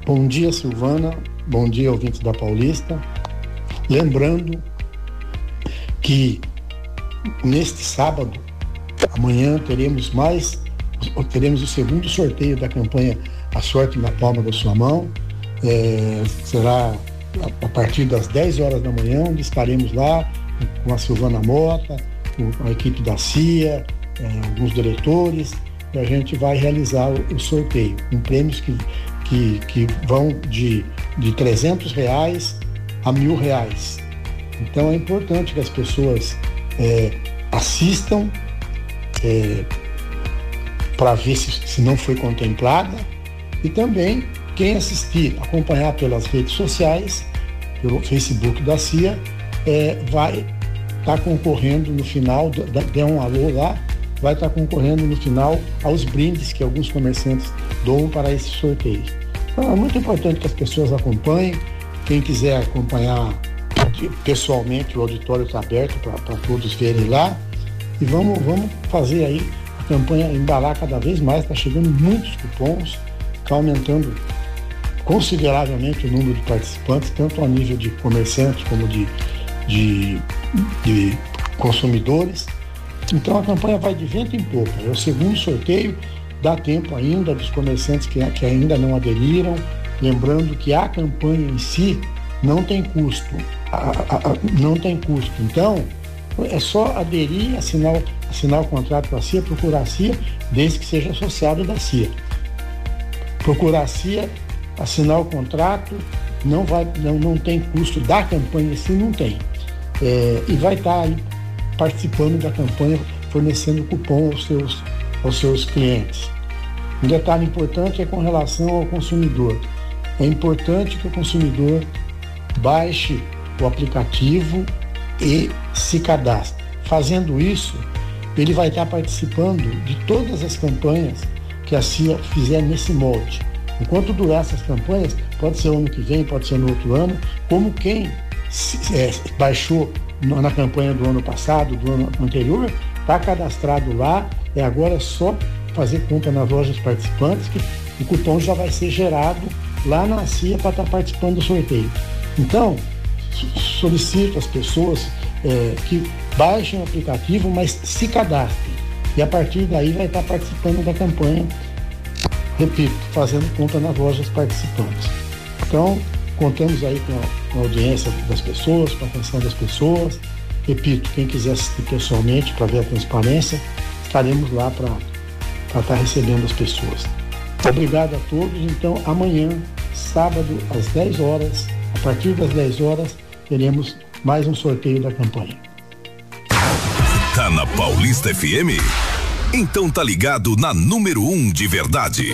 Bom dia, Silvana. Bom dia, ouvintes da Paulista. Lembrando que neste sábado, amanhã, teremos o segundo sorteio da campanha A Sorte na Palma da Sua Mão. Será a partir das 10 horas da manhã, onde estaremos lá com a Silvana Mota, com a equipe da CIA, alguns diretores, e a gente vai realizar o sorteio com prêmios que vão de R$300 a R$1.000. Então é importante que as pessoas assistam para ver se não foi contemplada, e também quem assistir, acompanhar pelas redes sociais, pelo Facebook da CIA, vai estar concorrendo no final, dê um alô lá, vai estar concorrendo no final aos brindes que alguns comerciantes doam para esse sorteio. Então é muito importante que as pessoas acompanhem. Quem quiser acompanhar pessoalmente, o auditório está aberto para todos verem lá, e vamos fazer aí a campanha embalar cada vez mais. Está chegando muitos cupons, está aumentando consideravelmente o número de participantes, tanto a nível de comerciantes como de consumidores. Então a campanha vai de vento em popa. É o segundo sorteio, dá tempo ainda dos comerciantes que ainda não aderiram. Lembrando que a campanha em si não tem custo. Não tem custo. Então é só aderir, assinar o contrato com a CIA, procurar a CIA, desde que seja associado da CIA. Procurar a CIA, assinar o contrato, não tem custo da campanha em si, não tem. E vai estar aí participando da campanha, fornecendo cupom aos seus clientes. Um detalhe importante é com relação ao consumidor. É importante que o consumidor baixe o aplicativo e se cadastre. Fazendo isso, ele vai estar participando de todas as campanhas que a CIA fizer nesse molde. Enquanto durar essas campanhas, pode ser ano que vem, pode ser no outro ano, como quem baixou na campanha do ano passado, do ano anterior, está cadastrado lá, agora é só fazer compra nas lojas participantes, que o cupom já vai ser gerado lá na CIA para estar participando do sorteio. Então, solicito às pessoas que baixem o aplicativo, mas se cadastrem, e a partir daí vai estar participando da campanha, repito, fazendo compra nas lojas participantes. Então, contamos aí com a audiência das pessoas, com a atenção das pessoas. Repito, quem quiser assistir pessoalmente para ver a transparência, estaremos lá para estar recebendo as pessoas. Obrigado a todos. Então, amanhã, sábado, às 10 horas, a partir das 10 horas, teremos mais um sorteio da campanha. Tá na Paulista FM? Então tá ligado na número 1 de verdade.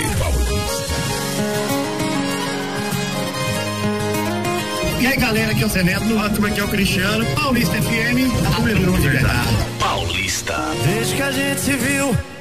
E aí, galera, aqui é o Zé Neto, a turma aqui é o Cristiano, Paulista FM, a número 1 de verdade. Paulista. Desde que a gente se viu,